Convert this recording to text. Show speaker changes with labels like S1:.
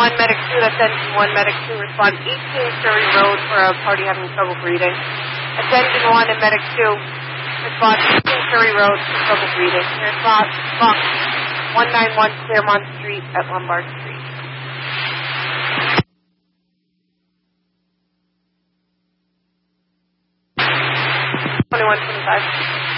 S1: 1, Medic 2, that's Engine 1, Medic 2, respond 18 Surrey Road for a party having trouble breathing. That's Engine 1 and Medic 2, respond 18 Surrey Road for trouble breathing. Here's Fox 191 Claremont Street at Lombard Street. 2125.